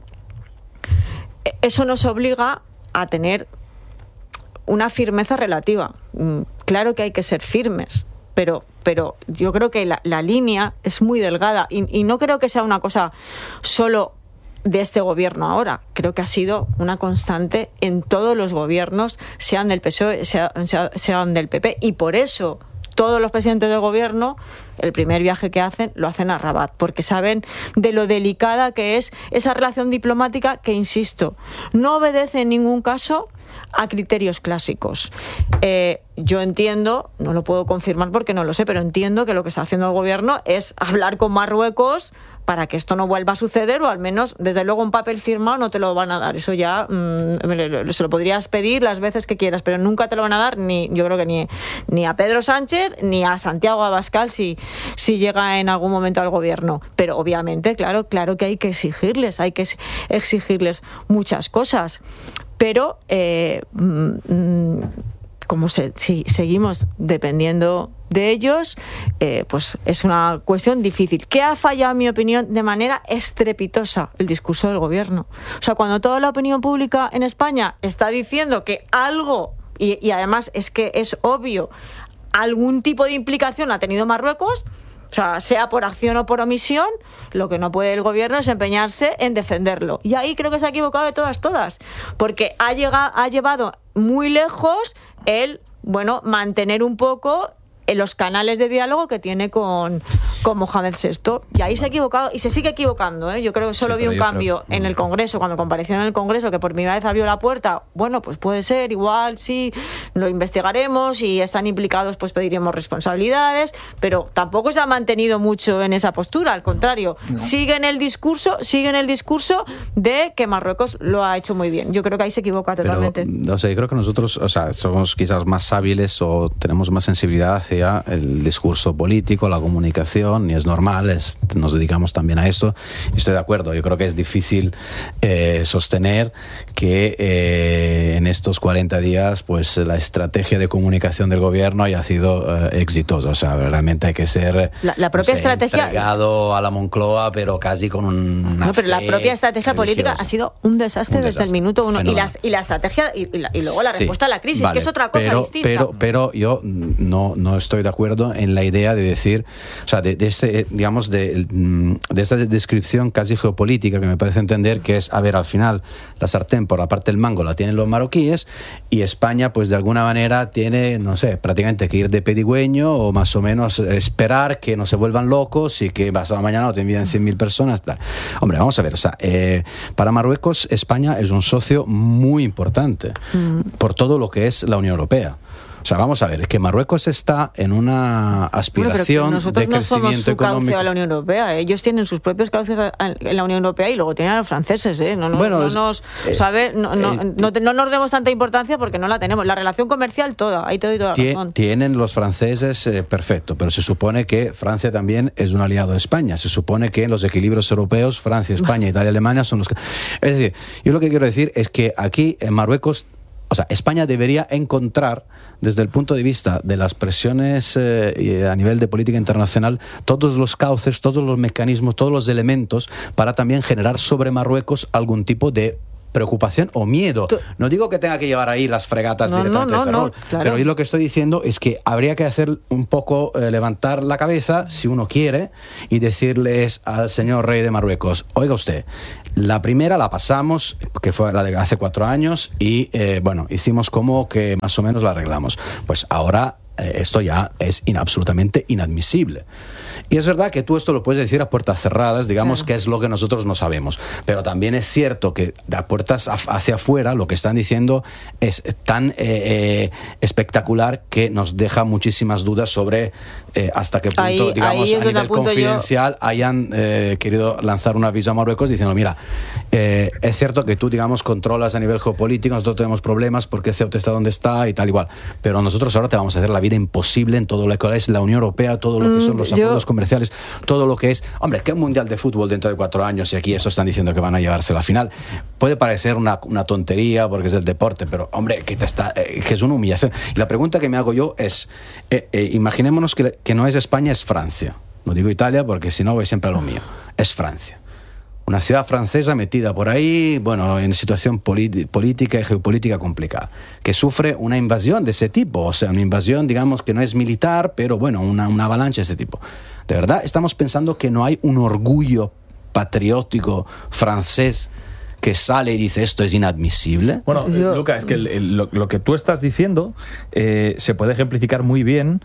Eso nos obliga a tener una firmeza relativa. Claro que hay que ser firmes, pero, pero yo creo que la, la línea es muy delgada y, y no creo que sea una cosa solo de este gobierno ahora. Creo que ha sido una constante en todos los gobiernos, sean del P S O E, sean, sean del P P, y por eso todos los presidentes del gobierno, el primer viaje que hacen, lo hacen a Rabat, porque saben de lo delicada que es esa relación diplomática que, insisto, no obedece en ningún caso a criterios clásicos. Eh, yo entiendo, no lo puedo confirmar porque no lo sé, pero entiendo que lo que está haciendo el gobierno es hablar con Marruecos para que esto no vuelva a suceder, o al menos, desde luego, un papel firmado no te lo van a dar. Eso ya mmm, se lo podrías pedir las veces que quieras, pero nunca te lo van a dar, ni yo creo que ni, ni a Pedro Sánchez ni a Santiago Abascal si, si llega en algún momento al gobierno. Pero obviamente, claro, claro que hay que exigirles, hay que exigirles muchas cosas. Pero, eh, mm, como se, si seguimos dependiendo de ellos, eh, pues es una cuestión difícil. ¿Qué ha fallado, en mi opinión, de manera estrepitosa? El discurso del gobierno. O sea, cuando toda la opinión pública en España está diciendo que algo, y, y además es que es obvio, algún tipo de implicación ha tenido Marruecos, o sea, sea por acción o por omisión, lo que no puede el gobierno es empeñarse en defenderlo. Y ahí creo que se ha equivocado de todas, todas, porque ha llegado, ha llevado muy lejos el, bueno, mantener un poco en los canales de diálogo que tiene con, con Mohamed sexto. Y ahí se ha equivocado y se sigue equivocando, ¿eh? Yo creo que solo sí, vi un cambio creo... en el Congreso, cuando compareció en el Congreso, que por primera vez abrió la puerta. Bueno, pues puede ser, igual, sí, lo investigaremos y están implicados, pues pediremos responsabilidades, pero tampoco se ha mantenido mucho en esa postura, al contrario, no. sigue en el discurso, sigue en el discurso de que Marruecos lo ha hecho muy bien. Yo creo que ahí se equivoca totalmente. Pero, o sea, yo creo que nosotros, o sea, somos quizás más hábiles o tenemos más sensibilidad hacia el discurso político, la comunicación, y es normal, es, nos dedicamos también a esto. Estoy de acuerdo, yo creo que es difícil eh, sostener que eh, en estos cuarenta días pues la estrategia de comunicación del gobierno haya sido eh, exitosa. O sea, realmente hay que ser la, la propia no sé, estrategia entregado a la Moncloa, pero casi con una no, pero la propia estrategia religiosa. política ha sido un desastre, un desastre desde el minuto uno. Y, las, y la estrategia y, y, la, y luego la respuesta sí, a la crisis, vale, que es otra cosa pero, distinta. Pero, pero yo no, no estoy Estoy de acuerdo en la idea de decir, o sea, de, de este, digamos, de, de esta descripción casi geopolítica que me parece entender que es, a ver, al final la sartén por la parte del mango la tienen los marroquíes y España, pues de alguna manera tiene, no sé, prácticamente que ir de pedigüeño o más o menos esperar que no se vuelvan locos y que pasado mañana no te envíen cien mil personas, tal. Hombre, vamos a ver, o sea, eh, para Marruecos España es un socio muy importante mm. por todo lo que es la Unión Europea. O sea, vamos a ver, es que Marruecos está en una aspiración bueno, de crecimiento no somos su económico. A la Unión Europea, ¿eh? Ellos tienen sus propios cauces en la Unión Europea y luego tienen a los franceses, ¿eh? No, no, bueno, no nos, eh, ¿sabe? No, no, eh, no, no nos demos tanta importancia porque no la tenemos. La relación comercial toda, ahí te doy toda la razón. Tienen los franceses, eh, perfecto, pero se supone que Francia también es un aliado de España. Se supone que en los equilibrios europeos, Francia, España, Italia, Alemania son los que... Es decir, yo lo que quiero decir es que aquí en Marruecos, o sea, España debería encontrar, desde el punto de vista de las presiones eh, a nivel de política internacional, todos los cauces, todos los mecanismos, todos los elementos para también generar sobre Marruecos algún tipo de preocupación o miedo. No digo que tenga que llevar ahí las fregatas no, directamente no, no, de Ferrol, no, claro. pero yo lo que estoy diciendo es que habría que hacer un poco, eh, levantar la cabeza, si uno quiere, y decirles al señor rey de Marruecos, oiga usted, la primera la pasamos, que fue la de hace cuatro años, y eh, bueno, hicimos como que más o menos la arreglamos. Pues ahora eh, esto ya es in, absolutamente inadmisible. Y es verdad que tú esto lo puedes decir a puertas cerradas, digamos, claro. que es lo que nosotros no sabemos. Pero también es cierto que de puertas hacia afuera lo que están diciendo es tan eh, eh, espectacular que nos deja muchísimas dudas sobre eh, hasta qué punto, ahí, digamos, ahí a nivel confidencial yo... hayan eh, querido lanzar un aviso a Marruecos diciendo, mira, eh, es cierto que tú, digamos, controlas a nivel geopolítico, nosotros tenemos problemas porque Ceuta está donde está y tal igual, pero nosotros ahora te vamos a hacer la vida imposible en todo lo que es la Unión Europea, todo lo que son los acuerdos comerciales, todo lo que es, hombre, que un mundial de fútbol dentro de cuatro años y aquí eso están diciendo que van a llevarse la final, puede parecer una, una tontería porque es el deporte, pero hombre, que, te está, eh, que es una humillación. Y la pregunta que me hago yo es, eh, eh, imaginémonos que, que no es España, es Francia, no digo Italia porque si no voy siempre a lo mío, es Francia. Una ciudad francesa metida por ahí, bueno, en situación politi- política y geopolítica complicada, que sufre una invasión de ese tipo, o sea, una invasión, digamos, que no es militar, pero bueno, una, una avalancha de ese tipo. ¿De verdad estamos pensando que no hay un orgullo patriótico francés que sale y dice esto es inadmisible? Bueno, Yo... Luca, es que el, el, lo, lo que tú estás diciendo eh, se puede ejemplificar muy bien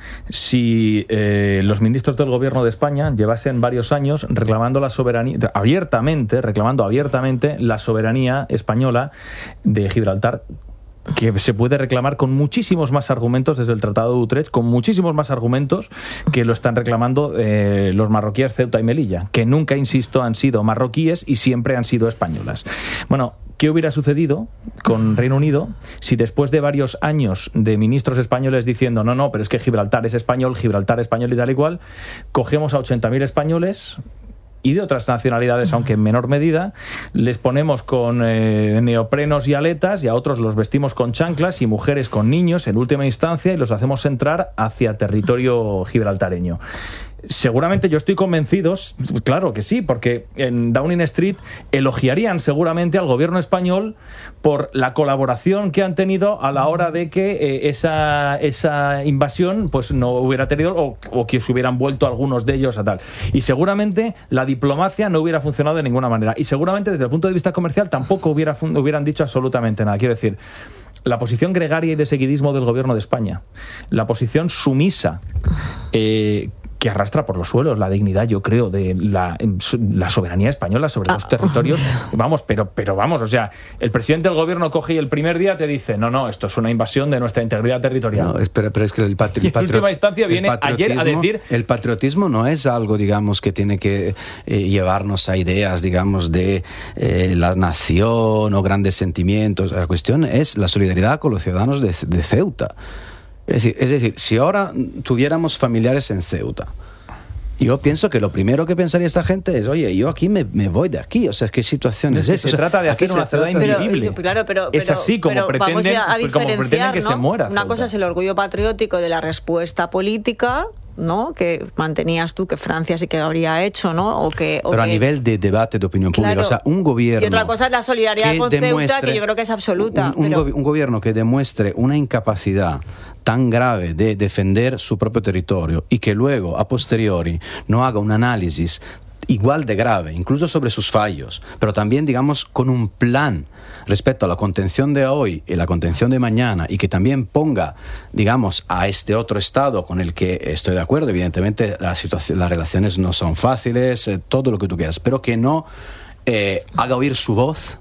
si eh, los ministros del gobierno de España llevasen varios años reclamando la soberanía, abiertamente, reclamando abiertamente la soberanía española de Gibraltar, que se puede reclamar con muchísimos más argumentos desde el Tratado de Utrecht, con muchísimos más argumentos que lo están reclamando eh, los marroquíes Ceuta y Melilla, que nunca, insisto, han sido marroquíes y siempre han sido españolas. Bueno, ¿qué hubiera sucedido con Reino Unido si después de varios años de ministros españoles diciendo no, no, pero es que Gibraltar es español, Gibraltar español y tal y cual, cogemos a ochenta mil españoles, y de otras nacionalidades, aunque en menor medida, les ponemos con eh, neoprenos y aletas, y a otros los vestimos con chanclas, y mujeres con niños en última instancia, y los hacemos entrar hacia territorio gibraltareño. Seguramente yo estoy convencido, claro que sí, porque en Downing Street elogiarían seguramente al gobierno español por la colaboración que han tenido a la hora de que eh, esa, esa invasión pues no hubiera tenido, o, o que se hubieran vuelto algunos de ellos a tal. Y seguramente la diplomacia no hubiera funcionado de ninguna manera. Y seguramente desde el punto de vista comercial tampoco hubiera, hubieran dicho absolutamente nada. Quiero decir, la posición gregaria y de seguidismo del gobierno de España, la posición sumisa, eh, que arrastra por los suelos la dignidad, yo creo, de la, la soberanía española sobre los territorios. Vamos, pero, pero vamos, o sea, el presidente del gobierno coge y el primer día te dice, no, no, esto es una invasión de nuestra integridad territorial. No, espera, pero es que el patri- y en última instancia viene ayer a decir... El patriotismo no es algo, digamos, que tiene que eh, llevarnos a ideas, digamos, de eh, la nación o grandes sentimientos. La cuestión es la solidaridad con los ciudadanos de, de Ceuta. Es decir, es decir, si ahora tuviéramos familiares en Ceuta, yo pienso que lo primero que pensaría esta gente es, oye, yo aquí me, me voy de aquí. O sea, ¿qué situación es, es esa? Se trata de hacer una ciudad invivible. Pero, claro, pero, es así como, pero pretenden, vamos a como pretenden que ¿no? se muera Una Ceuta. cosa es el orgullo patriótico de la respuesta política, ¿no? Que mantenías tú que Francia sí que habría hecho, ¿no? O que, o pero a que... nivel de debate de opinión pública, claro. O sea, un gobierno... Y otra cosa es la solidaridad con Ceuta, que yo creo que es absoluta. Un, un, pero... go- un gobierno que demuestre una incapacidad tan grave de defender su propio territorio y que luego, a posteriori, no haga un análisis igual de grave, incluso sobre sus fallos, pero también, digamos, con un plan respecto a la contención de hoy y la contención de mañana, y que también ponga, digamos, a este otro Estado con el que estoy de acuerdo, evidentemente la situación, las relaciones no son fáciles, eh, todo lo que tú quieras, pero que no eh, haga oír su voz,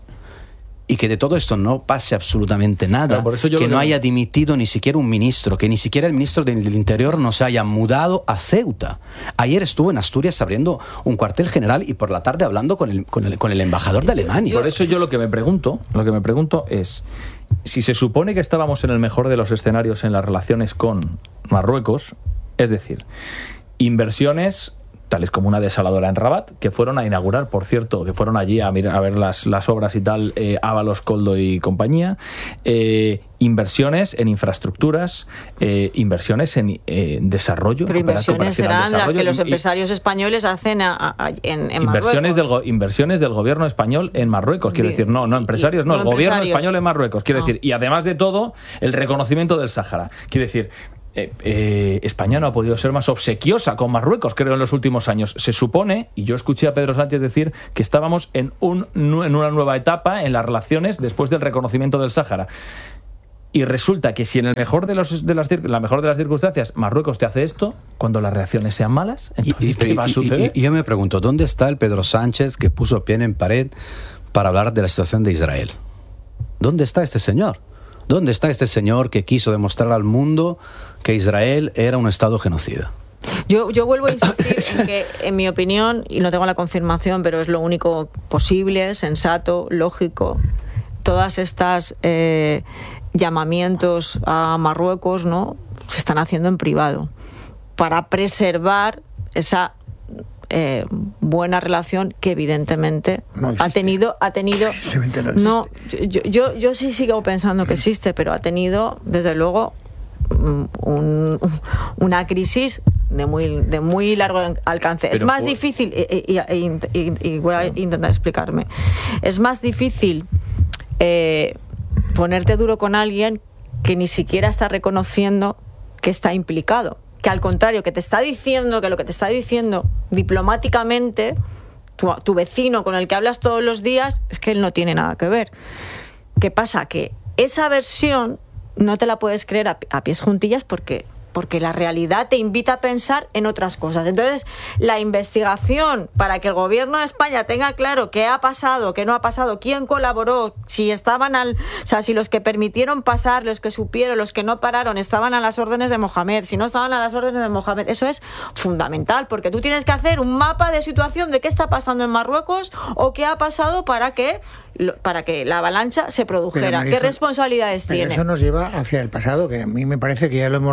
y que de todo esto no pase absolutamente nada, claro, por eso yo que no que... haya dimitido ni siquiera un ministro, que ni siquiera el ministro del, del Interior no se haya mudado a Ceuta. Ayer estuvo en Asturias abriendo un cuartel general y por la tarde hablando con el, con el, con el embajador de Alemania. Por eso yo lo que me pregunto, lo que me pregunto es, si se supone que estábamos en el mejor de los escenarios en las relaciones con Marruecos, es decir, inversiones tales como una desaladora en Rabat, que fueron a inaugurar, por cierto, que fueron allí a, mirar, a ver las, las obras y tal, eh, Ábalos, Coldo y compañía, eh, inversiones en infraestructuras, eh, inversiones en eh, desarrollo. Pero inversiones serán las que los y, empresarios españoles hacen a, a, en, en inversiones Marruecos. Del, inversiones del gobierno español en Marruecos, quiero decir, no, no empresarios, no, no el empresarios. Gobierno español en Marruecos, quiero no. decir, y además de todo, el reconocimiento del Sáhara, quiero decir... Eh, eh, España no ha podido ser más obsequiosa con Marruecos, creo, en los últimos años. Se supone, y yo escuché a Pedro Sánchez decir que estábamos en, un, en una nueva etapa en las relaciones después del reconocimiento del Sáhara. Y resulta que si en el mejor de los de las la mejor de las circunstancias Marruecos te hace esto, cuando las reacciones sean malas, entonces, ¿qué va a suceder? Y, y, y yo me pregunto, ¿dónde está el Pedro Sánchez que puso pie en pared para hablar de la situación de Israel? ¿Dónde está este señor? ¿Dónde está este señor que quiso demostrar al mundo que Israel era un Estado genocida? Yo, yo vuelvo a insistir en que, en mi opinión, y no tengo la confirmación, pero es lo único posible, sensato, lógico, todas estas eh, llamamientos a Marruecos, ¿no?, se están haciendo en privado para preservar esa Eh, buena relación que evidentemente no ha tenido ha tenido no, no yo, yo yo sí sigo pensando que existe, pero ha tenido desde luego un, una crisis de muy de muy largo alcance. Pero es más por... difícil y, y, y, y, y voy a intentar explicarme. Es más difícil eh, ponerte duro con alguien que ni siquiera está reconociendo que está implicado, que al contrario, que te está diciendo que lo que te está diciendo diplomáticamente tu, tu vecino con el que hablas todos los días es que él no tiene nada que ver. ¿Qué pasa? Que esa versión no te la puedes creer a, a pies juntillas porque porque la realidad te invita a pensar en otras cosas. Entonces, la investigación para que el gobierno de España tenga claro qué ha pasado, qué no ha pasado, quién colaboró, si estaban al, o sea, si los que permitieron pasar, los que supieron, los que no pararon, estaban a las órdenes de Mohamed, si no estaban a las órdenes de Mohamed, eso es fundamental, porque tú tienes que hacer un mapa de situación de qué está pasando en Marruecos o qué ha pasado para que para que la avalancha se produjera. Pero, Marisol, ¿qué responsabilidades pero tiene? Eso nos lleva hacia el pasado, que a mí me parece que ya lo hemos recorrido muchas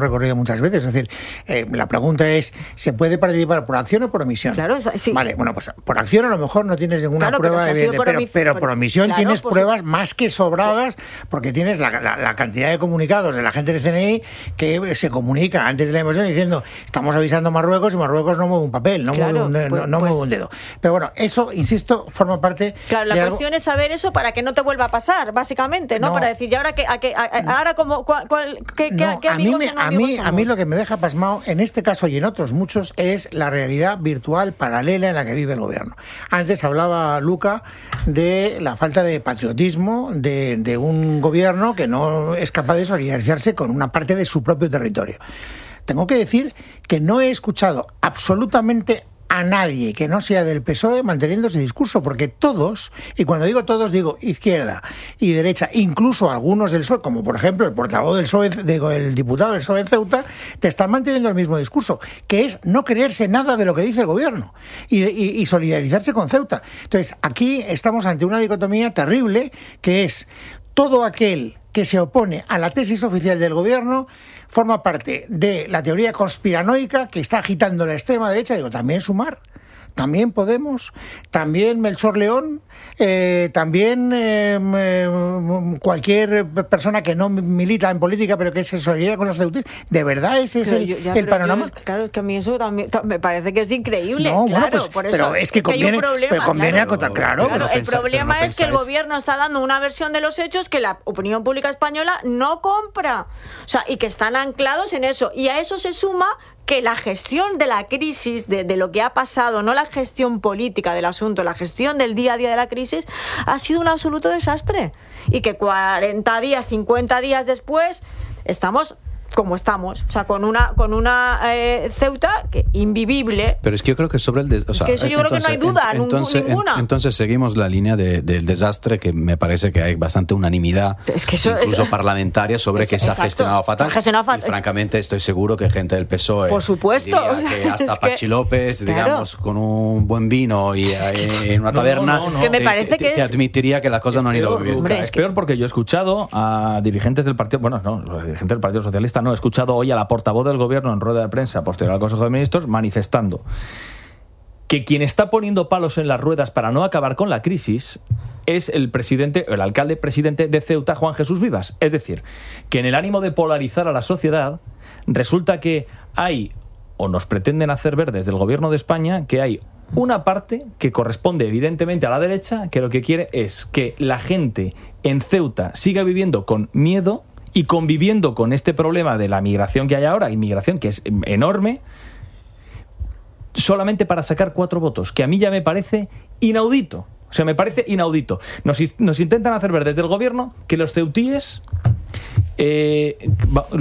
muchas veces. Es decir, eh, la pregunta es, ¿se puede participar por acción o por omisión? Claro, sí. Vale, bueno, pues por acción a lo mejor no tienes ninguna Claro, prueba, pero, si evidente, por pero, omis- pero por- por omisión claro, tienes por pruebas su- más que sobradas, porque tienes la, la, la cantidad de comunicados de la gente del C N I que se comunica antes de la emisión diciendo, estamos avisando a Marruecos y Marruecos no mueve un papel, no Claro, mueve un, de- pues- no, no pues- mueve un dedo. Pero bueno, eso, insisto, forma parte Claro, la de algo- cuestión es saber eso para que no te vuelva a pasar, básicamente, ¿no? No. Para decir, ¿y ahora qué, a qué- a- a- ahora cómo, cuál, cuál- qué, qué- No, qué a mí, amigos me- y no a, amigos mí, a somos? mí lo que me deja pasmado en este caso y en otros muchos es la realidad virtual paralela en la que vive el gobierno. Antes hablaba Luca de la falta de patriotismo de, de un gobierno que no es capaz de solidarizarse con una parte de su propio territorio. Tengo que decir que no he escuchado absolutamente a nadie que no sea del P S O E manteniendo ese discurso, porque todos, y cuando digo todos digo izquierda y derecha, incluso algunos del P S O E, como por ejemplo el portavoz del P S O E, digo, el diputado del P S O E en Ceuta, te están manteniendo el mismo discurso, que es no creerse nada de lo que dice el gobierno y, y, y solidarizarse con Ceuta. Entonces, aquí estamos ante una dicotomía terrible, que es todo aquel que se opone a la tesis oficial del gobierno forma parte de la teoría conspiranoica que está agitando la extrema derecha. Digo, también Sumar, también Podemos, también Melchor León, eh, también eh, eh, cualquier persona que no milita en política pero que se solidariza con los ceutíes. ¿De verdad ese es Pero el, yo- ya, el pero panorama? yo- claro, es que a mí eso también ta- me parece que es increíble. No, bueno, claro, pues, por eso pero es que hay un conviene- problema, pero conviene claro. acotar, claro, Claro, pero el pensa- problema pero no es que el pensáis- gobierno está dando una versión de los hechos que la opinión pública española no compra. O sea, y que están anclados en eso. Y a eso se suma que la gestión de la crisis, de, de lo que ha pasado, no la gestión política del asunto, la gestión del día a día de la crisis, ha sido un absoluto desastre. Y que cuarenta días, cincuenta días después, estamos como estamos, o sea, con una con una eh, Ceuta que invivible. Pero es que yo creo que sobre el... des- o sea, que eso yo creo que no hay duda, en- entonces, ninguna. en- entonces seguimos la línea de- del desastre, que me parece que hay bastante unanimidad, Es que eso incluso es- parlamentaria, sobre es- que se ha exacto, gestionado fatal. se ha gestionado fatal. Y francamente estoy seguro que gente del P S O E... Por supuesto, diría o sea, que hasta es que- Pachi López, claro. digamos, con un buen vino y eh, en una No, no, taberna... no, no. Es que me te- parece te- que te es- admitiría que las cosas no han ido peor, muy bien. Hombre, Luca, es es que- peor porque yo he escuchado a dirigentes del partido, bueno, no, los dirigentes del Partido Socialista, no, he escuchado hoy a la portavoz del gobierno en rueda de prensa posterior al Consejo de Ministros manifestando que quien está poniendo palos en las ruedas para no acabar con la crisis es el presidente, el alcalde presidente de Ceuta, Juan Jesús Vivas. Es decir, que en el ánimo de polarizar a la sociedad, resulta que hay, o nos pretenden hacer ver desde el gobierno de España, que hay una parte que corresponde evidentemente a la derecha, que lo que quiere es que la gente en Ceuta siga viviendo con miedo y conviviendo con este problema de la migración que hay ahora, inmigración que es enorme, solamente para sacar cuatro votos, que a mí ya me parece inaudito. O sea, me parece inaudito. Nos, nos intentan hacer ver desde el gobierno que los ceutíes... Eh,